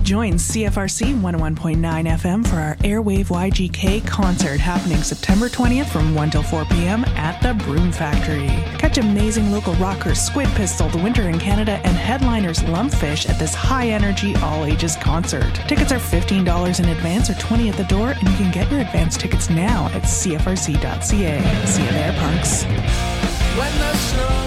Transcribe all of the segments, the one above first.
Join CFRC 101.9 FM for our Airwave YGK concert happening September 20th from 1 till 4 p.m. at the Broom Factory. Catch amazing local rockers Squid Pistol, The Winter in Canada, and headliners Lumpfish at this high-energy, all-ages concert. Tickets are $15 in advance or $20 at the door, and you can get your advance tickets now at cfrc.ca. See you there, punks. When the snow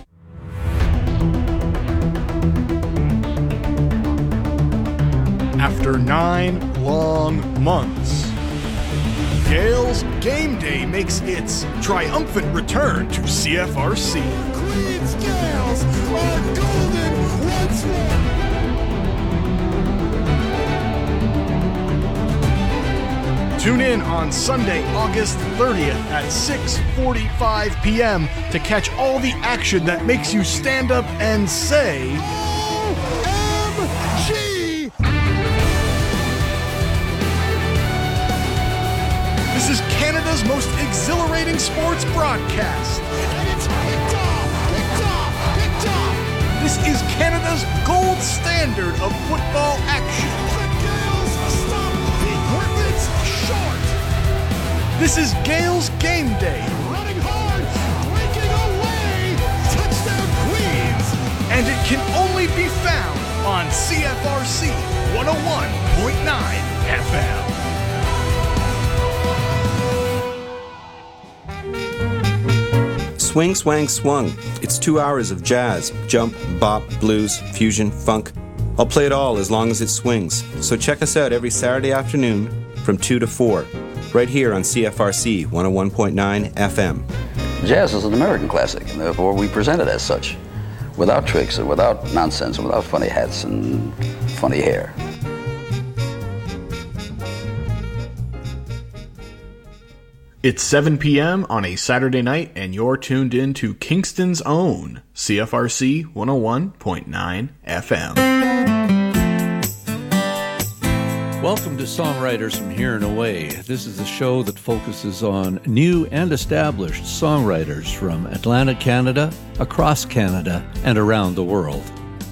After 9 long months, Gales Game Day makes its triumphant return to CFRC. Queen's Gales are golden once more. Tune in on Sunday, August 30th at 6:45 p.m. to catch all the action that makes you stand up and say, OMG! this is Canada's most exhilarating sports broadcast. And it's picked off! This is Canada's gold standard of football action. The Gales stop the Griffins short! This is Gales Game Day. Running hard, breaking away! Touchdown Queens! And it can only be found on CFRC 101.9 FM. Swing, swang, swung. It's 2 hours of jazz, jump, bop, blues, fusion, funk. I'll play it all as long as it swings. So check us out every Saturday afternoon from 2 to 4, right here on CFRC 101.9 FM. Jazz is an American classic, and therefore we present it as such, without tricks and without nonsense and without funny hats and funny hair. It's 7 p.m. on a Saturday night, and you're tuned in to Kingston's own CFRC 101.9 FM. Welcome to Songwriters from Here and Away. This is a show that focuses on new and established songwriters from Atlantic Canada, across Canada, and around the world.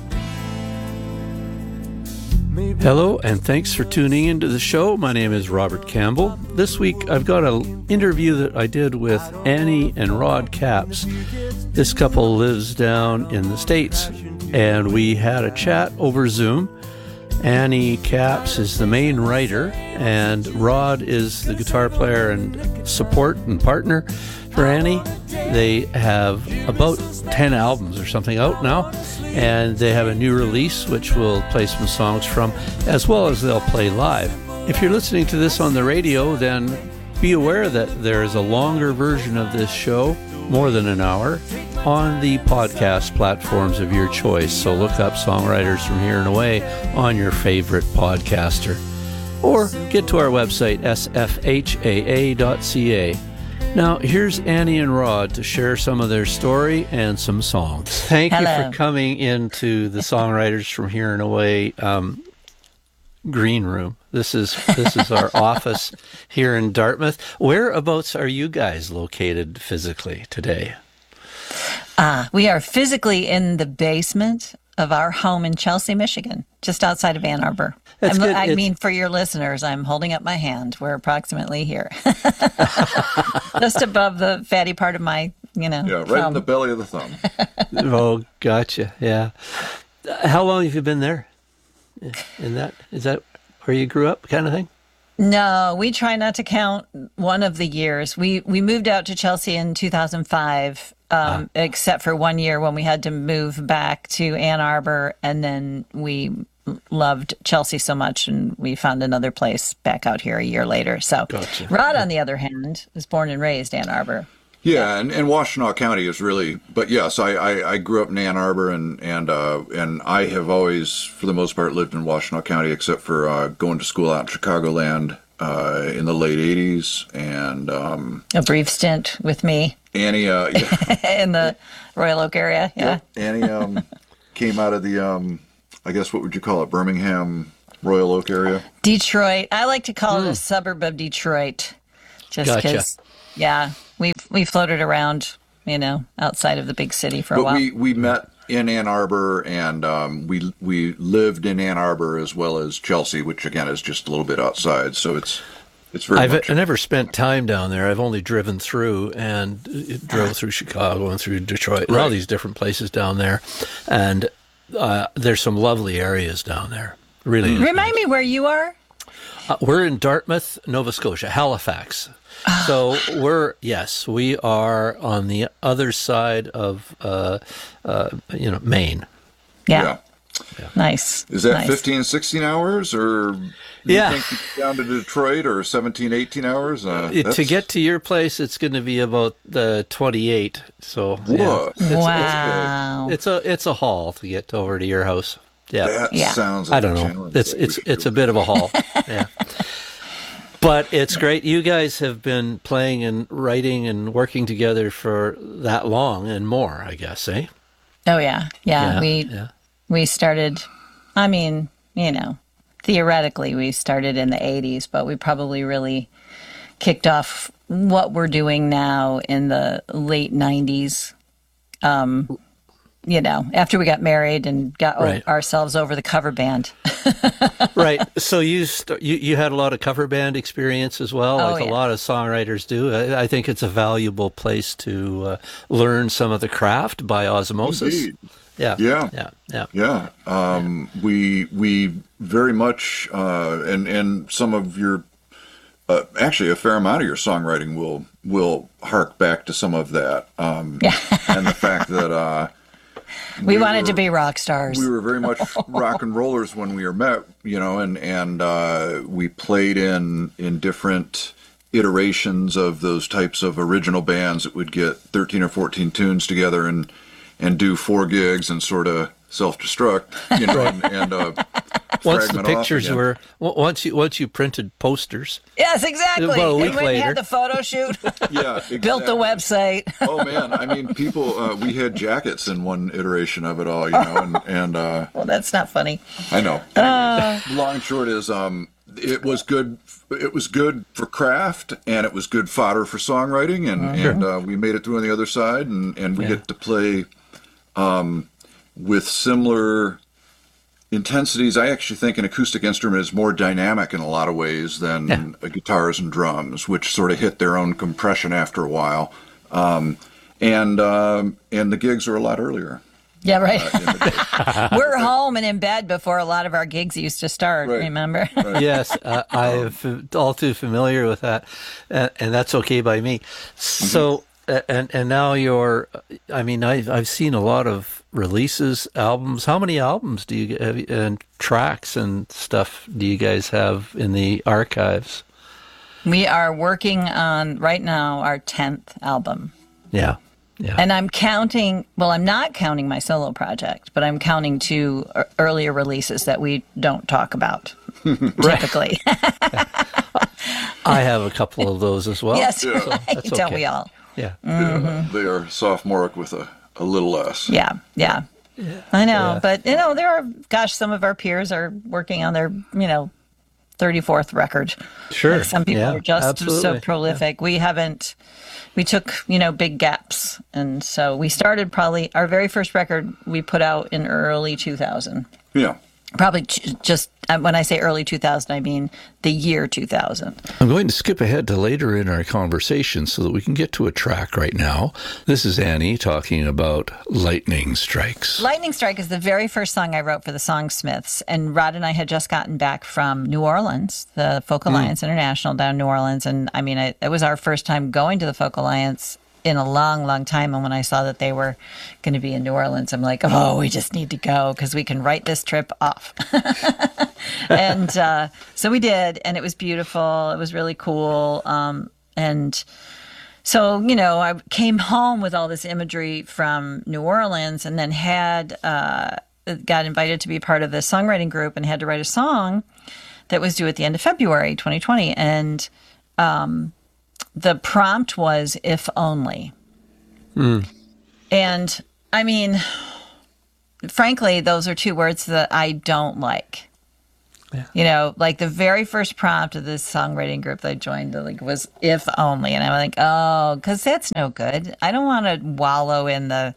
Hello, and thanks for tuning into the show. My name is Robert Campbell. This week, I've got an interview that I did with Annie and Rod Capps. This couple lives down in the States, and we had a chat over Zoom. Annie Capps is the main writer, and Rod is the guitar player and support and partner for Annie. They have about 10 albums or something out now, and they have a new release which we'll play some songs from, as well as they'll play live. If you're listening to this on the radio, then be aware that there is a longer version of this show, more than an hour, on the podcast platforms of your choice. So look up Songwriters from Here and Away on your favorite podcaster, or get to our website, sfhaa.ca. Now, here's Annie and Rod to share some of their story and some songs. Thank you for coming into the Songwriters from Here and Away green room. This is our office here in Dartmouth. Whereabouts are you guys located physically today? We are physically in the basement of our home in Chelsea, Michigan, just outside of Ann Arbor. I mean, for your listeners, I'm holding up my hand. We're approximately here. Just above the fatty part of my, Yeah, right thumb. in the belly of the thumb. Oh, gotcha. Yeah. How long have you been there? Is that where you grew up, kind of thing? No, we try not to count one of the years. We moved out to Chelsea in 2005, except for 1 year when we had to move back to Ann Arbor, and then we loved Chelsea so much, and we found another place back out here a year later. So, Gotcha. Rod, on the other hand, was born and raised Ann Arbor. Yeah, and Washtenaw County is really, but yes, I grew up in Ann Arbor, and I have always, for the most part, lived in Washtenaw County, except for going to school out in Chicagoland in the late '80s, and A brief stint with me Annie, in the Royal Oak area. Yeah, Annie came out of the, I guess what would you call it, Birmingham, Royal Oak area. Detroit. I like to call it a suburb of Detroit, just because. Yeah, we floated around, outside of the big city for a while. But we met in Ann Arbor, and we lived in Ann Arbor as well as Chelsea, which again is just a little bit outside. So it's very. I never spent time down there. I've only driven through and drove through Chicago and through Detroit and all these different places down there, and there's some lovely areas down there. Really. Remind me where you are. We're in Dartmouth, Nova Scotia, Halifax. So we are on the other side of Maine. Yeah. Nice. Is that nice. 15, 16 hours, or do you think you get down to Detroit, or 17, 18 hours? To get to your place, it's going to be about 28. So wow, it's a haul to get over to your house. Yeah, that sounds. Like I don't know. It's a bit of a haul. Yeah. But it's great. You guys have been playing and writing and working together for that long and more, I guess, eh? Oh, yeah. We started, theoretically we started in the 80s, but we probably really kicked off what we're doing now in the late 90s. After we got married and got ourselves over the cover band. Right. So you had a lot of cover band experience as well, a lot of songwriters do. I think it's a valuable place to learn some of the craft by osmosis. Indeed. Yeah. We very much, and some of your, actually a fair amount of your songwriting will hark back to some of that. And the fact that we wanted to be rock stars. We were very much rock and rollers when we were met, and we played in different iterations of those types of original bands that would get 13 or 14 tunes together and do 4 gigs and sort of self-destruct, and once the pictures were once you printed posters. Yes, exactly. About a week and later, had the photo shoot. Yeah, exactly. Built the website. Oh man, people. We had jackets in one iteration of it all, and well, that's not funny. I know. Long and short is, it was good. It was good for craft, and it was good fodder for songwriting, and we made it through on the other side, and we get to play with similar intensities. I actually think an acoustic instrument is more dynamic in a lot of ways than guitars and drums, which sort of hit their own compression after a while, and the gigs are a lot earlier. Yeah, right. We're home and in bed before a lot of our gigs used to start, remember? Right. Yes, I'm all too familiar with that, and that's okay by me. So, and now I've seen a lot of releases, albums. How many albums do you have, and tracks and stuff do you guys have in the archives? We are working on, right now, our 10th album. Yeah. And I'm counting, I'm not counting my solo project, but I'm counting 2 earlier releases that we don't talk about, typically. I have a couple of those as well. Yes, so that's don't okay. we all? Yeah. Mm-hmm. They are sophomoric with a little less. Yeah. I know, but, there are, some of our peers are working on their, 34th record. Sure. Like some people are just absolutely. so prolific. Yeah. We took, big gaps. And so we started probably, our very first record we put out in early 2000. Yeah. Probably just, when I say early 2000, I mean the year 2000. I'm going to skip ahead to later in our conversation so that we can get to a track right now. This is Annie talking about Lightning Strikes. Lightning Strike is the very first song I wrote for the Songsmiths. And Rod and I had just gotten back from New Orleans, the Folk Alliance International down in New Orleans. And it was our first time going to the Folk Alliance in a long, long time. And when I saw that they were going to be in New Orleans, I'm like, we just need to go because we can write this trip off. And so we did, and it was beautiful. It was really cool. And so, I came home with all this imagery from New Orleans, and then got invited to be part of the songwriting group and had to write a song that was due at the end of February 2020. And the prompt was "If Only." And frankly, those are 2 words that I don't like. Yeah. Like the very first prompt of this songwriting group that I joined was "If Only." And I'm like, because that's no good. I don't want to wallow in the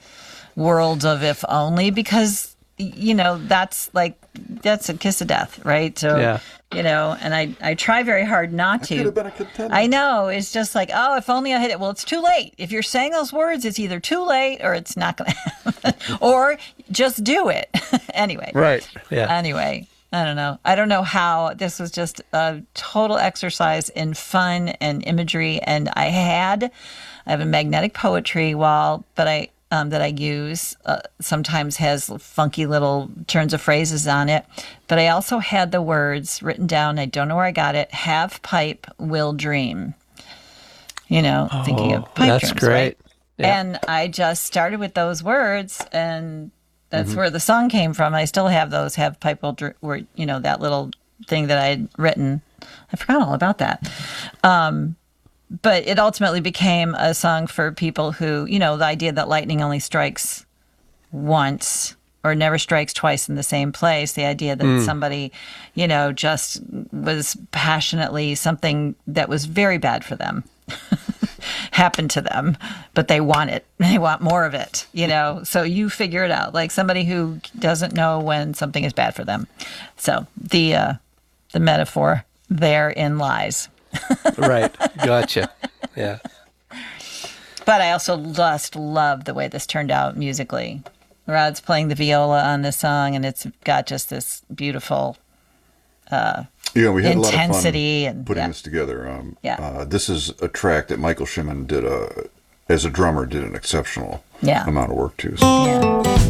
world of if only, because that's a kiss of death, right? So and I try very hard not to. Could have been a contender. I know, it's just like, oh, if only I hit it. Well, it's too late. If you're saying those words, it's either too late or it's not going to happen, or just do it anyway. Right. Yeah. Anyway, I don't know. I don't know how. This was just a total exercise in fun and imagery, and I have a magnetic poetry wall, but that I use sometimes has funky little turns of phrases on it. But I also had the words written down. I don't know where I got it. Have pipe, will dream. Thinking of pipe that's dreams, great. right? Yeah. And I just started with those words, and that's where the song came from. I still have those. Have pipe, will dream, that little thing that I had written. I forgot all about that. But it ultimately became a song for people who, the idea that lightning only strikes once or never strikes twice in the same place. The idea that somebody, just was passionately, something that was very bad for them happened to them, but they want it. They want more of it, So you figure it out, like somebody who doesn't know when something is bad for them. So the metaphor therein lies. Right. Gotcha. Yeah. But I also just love the way this turned out musically. Rod's playing the viola on this song, and it's got just this beautiful we had a lot intensity of fun putting this together. Yeah. This is a track that Michael Shimon as a drummer, did an exceptional amount of work to. So. Yeah.